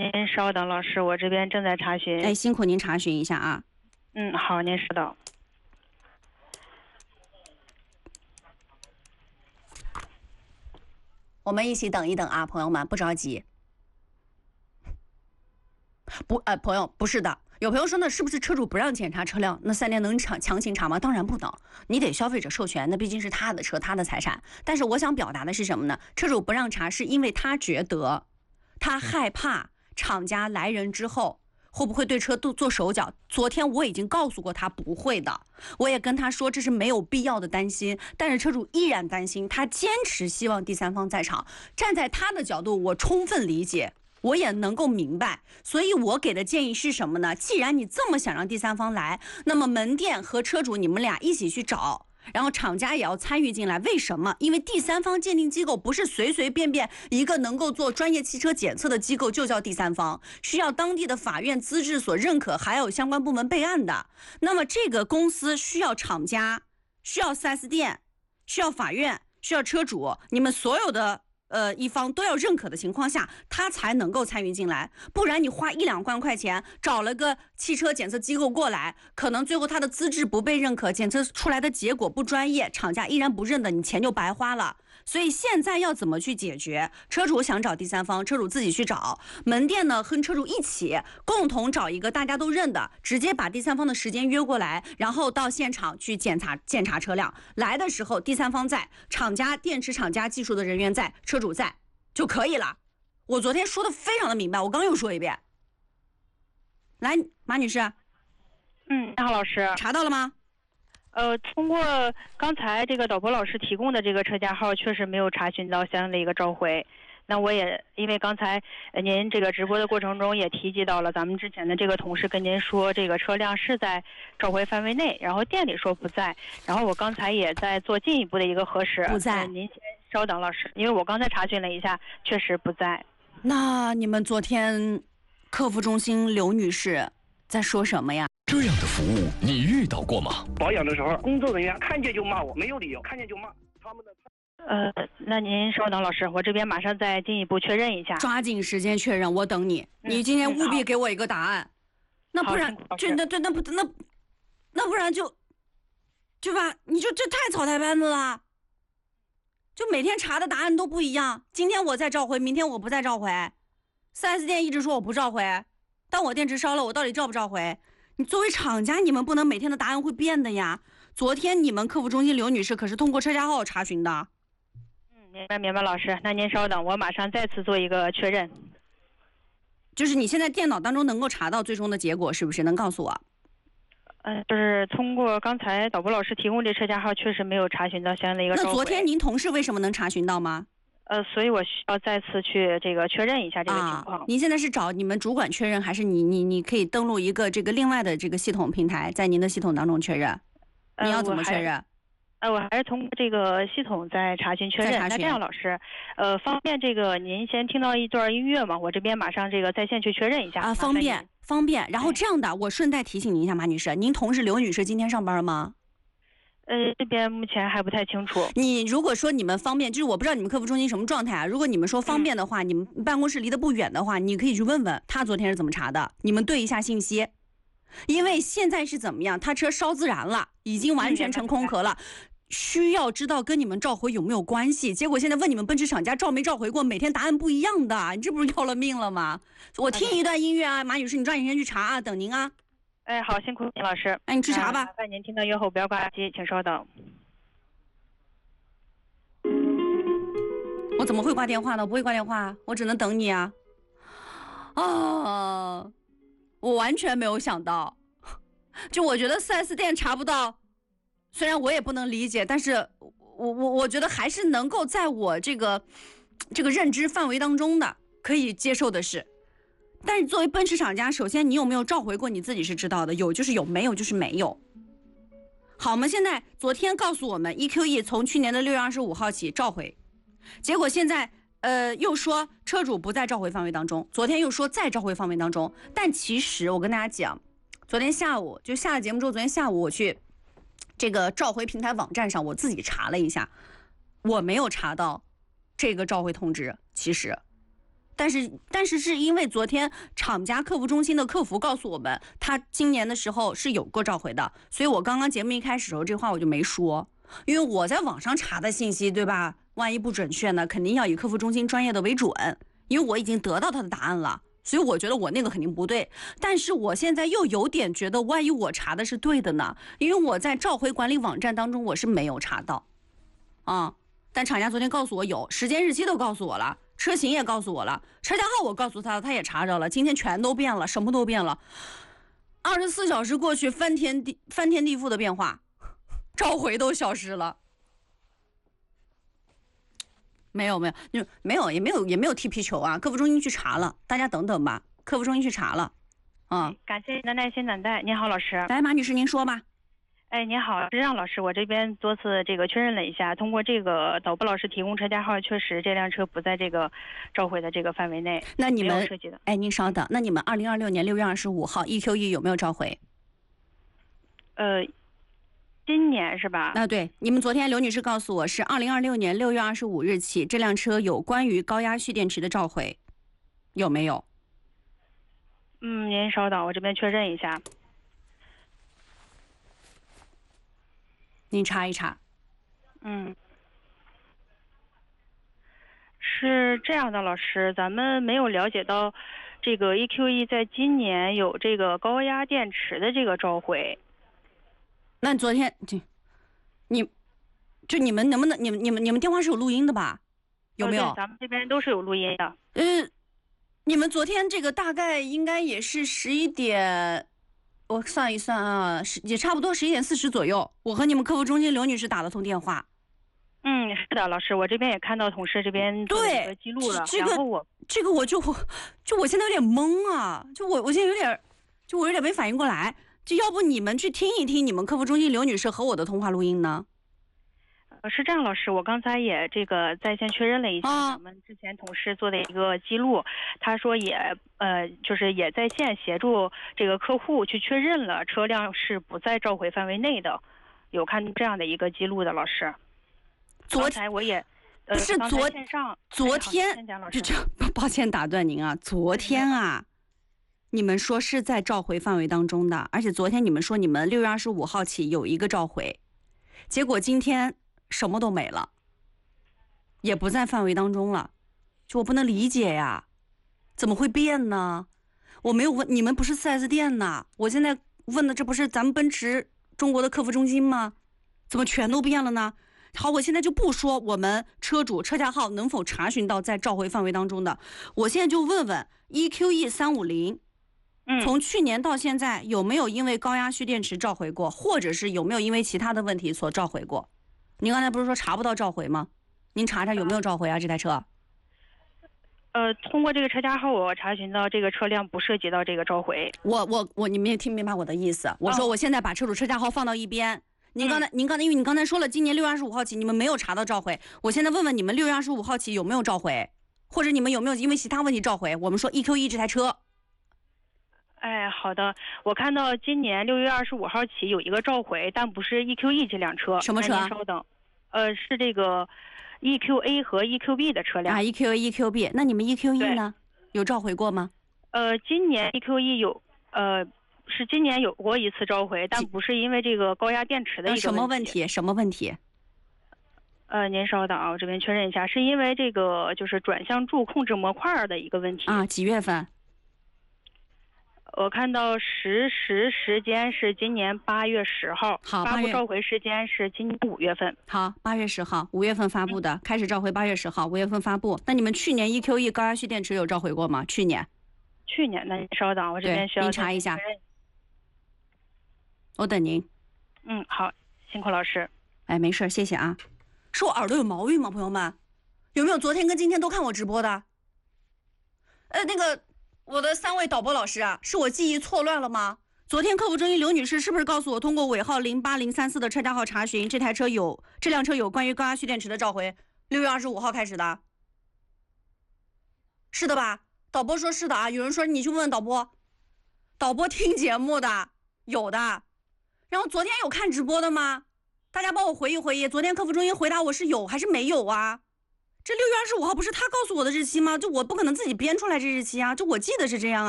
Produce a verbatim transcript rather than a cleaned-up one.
您稍等，老师，我这边正在查询。 哎，辛苦您查询一下啊。 嗯，好，您稍等。 我们一起等一等啊，朋友们，不着急。不，呃，朋友，不是的。有朋友说呢，是不是车主不让检查车辆，那三店能强强行查吗？当然不能，你得消费者授权，那毕竟是他的车，他的财产。但是我想表达的是什么呢？车主不让查，是因为他觉得，他害怕厂家来人之后会不会对车做手脚。昨天我已经告诉过他不会的，我也跟他说这是没有必要的担心，但是车主依然担心，他坚持希望第三方在场。站在他的角度，我充分理解。我也能够明白，所以我给的建议是什么呢？既然你这么想让第三方来，那么门店和车主你们俩一起去找，然后厂家也要参与进来。为什么？因为第三方鉴定机构不是随随便便一个能够做专业汽车检测的机构就叫第三方，需要当地的法院资质所认可，还有相关部门备案的。那么这个公司需要厂家，需要 四 S 店，需要法院，需要车主，你们所有的呃，一方都要认可的情况下，他才能够参与进来。不然你花一两万块钱找了个汽车检测机构过来，可能最后他的资质不被认可，检测出来的结果不专业，厂家依然不认的，你钱就白花了。所以现在要怎么去解决？车主想找第三方，车主自己去找，门店呢和车主一起共同找一个大家都认的，直接把第三方的时间约过来，然后到现场去检查检查车辆。来的时候第三方在，厂家电池厂家技术的人员在，车主在就可以了。我昨天说的非常的明白，我刚又说一遍。来，马女士。 嗯，你好，老师。 查到了吗？ 呃，通过刚才这个导播老师提供的这个车架号，确实没有查询到相应的一个召回。那我也因为刚才您这个直播的过程中也提及到了，咱们之前的这个同事跟您说，这个车辆是在召回范围内，然后店里说不在，然后我刚才也在做进一步的一个核实。 不在。 呃、您先稍等，老师，因为我刚才查询了一下，确实不在。 那你们昨天客服中心刘女士在说什么呀？ 这样的服务你遇到过吗？ 保养的时候，工作人员看见就骂我，没有理由，看见就骂他们的。 呃，那您稍等，老师，我这边马上再进一步确认一下。 抓紧时间确认，我等你。嗯、你今天务必给我一个答案，嗯、那不然就那对那不那那不然就，对吧？你就这太草台班子了，就每天查的答案都不一样。今天我再召回，明天我不再召回。四 S 店一直说我不召回，但我电池烧了，我到底召不召回？你作为厂家，你们不能每天的答案会变的呀。昨天你们客服中心刘女士可是通过车架号查询的。 嗯，明白明白，老师，那您稍等，我马上再次做一个确认。 就是你现在电脑当中能够查到最终的结果，是不是？能告诉我？ 呃，就是通过刚才导播老师提供这车架号，确实没有查询到相应的一个召回。 那昨天您同事为什么能查询到吗？ 呃，所以我需要再次去这个确认一下这个情况。 啊、您现在是找你们主管确认，还是你你你可以登录一个这个另外的这个系统平台，在您的系统当中确认？ 呃、 你要怎么确认？ 呃，我还是通过这个系统在查询确认。那这样，老师，呃，方便这个您先听到一段音乐吗？我这边马上这个在线去确认一下。 啊，方便方便。然后这样的，我顺带提醒您一下，马女士，您同事刘女士今天上班吗？ 呃，这边目前还不太清楚。 你如果说你们方便，就是我不知道你们客服中心什么状态啊。如果你们说方便的话，嗯、你们办公室离得不远的话，你可以去问问他昨天是怎么查的，你们对一下信息。因为现在是怎么样，他车烧自燃了，已经完全成空壳了，需要知道跟你们召回有没有关系。结果现在问你们奔驰厂家召没召回过，每天答案不一样的，你这不是要了命了吗？我听一段音乐啊，马女士，你抓紧时间去查啊，等您啊。 哎，好，辛苦您老师。 哎，你去查吧。 麻烦您听到乐后不要挂机，请稍等。 我怎么会挂电话呢？我不会挂电话，我只能等你啊。啊，我完全没有想到，就我觉得 四 S 店查不到，虽然我也不能理解，但是我我我觉得还是能够在我这个这个认知范围当中的可以接受的事。但是作为奔驰厂家，首先你有没有召回过，你自己是知道的，有就是有，没有就是没有。好，我们现在昨天告诉我们 E Q E 从去年的六月二十五号起召回，结果现在呃又说车主不在召回范围当中，昨天又说在召回范围当中。但其实我跟大家讲，昨天下午就下了节目之后，昨天下午我去这个召回平台网站上，我自己查了一下，我没有查到这个召回通知。其实但是但是是因为昨天厂家客服中心的客服告诉我们，他今年的时候是有过召回的，所以我刚刚节目一开始的时候这话我就没说，因为我在网上查的信息，对吧？万一不准确呢，肯定要以客服中心专业的为准，因为我已经得到他的答案了，所以我觉得我那个肯定不对。但是我现在又有点觉得，万一我查的是对的呢？因为我在召回管理网站当中我是没有查到，啊，但厂家昨天告诉我有，时间日期都告诉我了。车型也告诉我了，车架号我告诉他，他也查着了。今天全都变了，什么都变了。二十四小时过去，翻天地翻天地覆的变化，召回都消失了。没有没有，就没有也没有也没有踢皮球啊！客服中心去查了，大家等等吧。客服中心去查了，啊、嗯， 感谢您的耐心等待。您好，老师。 来，马女士您说吧。 哎，您好，是让老师，我这边多次这个确认了一下，通过这个导播老师提供车架号，确实这辆车不在这个召回的这个范围内。 那你们涉及的， 哎，您稍等，那你们二零二六年六月二十五号 E Q E 有没有召回？ 呃，今年是吧？ 啊，对，你们昨天刘女士告诉我是二零二六年六月二十五日起，这辆车有关于高压蓄电池的召回，有没有？ 嗯，您稍等，我这边确认一下。 您查一查。 嗯，是这样的，老师，咱们没有了解到这个 E Q E 在今年有这个高压电池的这个召回。 那昨天就你就你们能不能你们你们你们电话是有录音的吧？有没有？ 呃、咱们这边都是有录音的。 呃，你们昨天这个大概应该也是十一点。我算一算啊，也差不多十一点四十左右，我和你们客服中心刘女士打了通电话。 嗯，是的，老师，我这边也看到同事这边做了一个记录了。 这个然后我这个我就就我现在有点懵啊，就我我现在有点，就我有点没反应过来。就要不你们去听一听你们客服中心刘女士和我的通话录音呢？ 呃，是这样，老师，我刚才也这个在线确认了一下啊咱们之前同事做的一个记录，他说也呃就是也在线协助这个客户去确认了车辆是不在召回范围内的，有看这样的一个记录的，老师。 昨刚才我也呃不是刚才昨线上昨哎好天先讲老师就这，抱歉打断您啊，昨天啊。你们说是在召回范围当中的，而且昨天你们说你们六月二十五号起有一个召回，结果今天什么都没了，也不在范围当中了，就我不能理解呀，怎么会变呢？我没有问你们，不是 四 S 店呐，我现在问的这不是咱们奔驰中国的客服中心吗？怎么全都变了呢？好，我现在就不说我们车主车架号能否查询到在召回范围当中的，我现在就问问 E Q E 三五零。从去年到现在，有没有因为高压蓄电池召回过，或者是有没有因为其他的问题所召回过？您刚才不是说查不到召回吗？您查查有没有召回啊？这台车？ 呃，通过这个车架号，我查询到这个车辆不涉及到这个召回。 我我我，你们也听明白我的意思？我说我现在把车主车架号放到一边。您刚才、嗯、您刚才因为你刚才说了，今年六月二十五号起你们没有查到召回，我现在问问你们六月二十五号起有没有召回，或者你们有没有因为其他问题召回？我们说 E Q E 这台车。 哎，好的，我看到今年六月二十五号起有一个召回，但不是 E Q E 这辆车。 什么车？ 您稍等，呃，是这个 E Q A 和 E Q B 的车辆。 啊 ，E Q A、E Q B， 那你们 E Q E 呢？有召回过吗？ 呃，今年 E Q E 有，呃，是今年有过一次召回，但不是因为这个高压电池的一个什么问题？什么问题？ 呃，您稍等啊，我这边确认一下，是因为这个就是转向柱控制模块的一个问题。 啊，几月份？ 我看到实时时间是今年八月十号， 好， 发布召回时间是今年五月份。 好，八月十号，五月份发布的，嗯、开始召回八月十号，五月份发布。那你们去年 E Q E 高压蓄电池有召回过吗？去年？ 去年，那您稍等，我这边需要您查一下。我等您。 嗯，好，辛苦老师。 哎，没事，谢谢啊。是我耳朵有毛病吗，朋友们？有没有昨天跟今天都看我直播的？呃，那个。我的三位导播老师啊，是我记忆错乱了吗？昨天客服中心刘女士是不是告诉我，通过尾号零八零三四的车架号查询，这台车有这辆车有关于高压蓄电池的召回，六月二十五号开始的？是的吧？导播说是的啊，有人说你去问问导播，导播听节目的有的，然后昨天有看直播的吗？大家帮我回忆回忆，昨天客服中心回答我是有还是没有啊？ 这六月二十五号不是他告诉我的日期吗？就我不可能自己编出来这日期啊，就我记得是这样啊。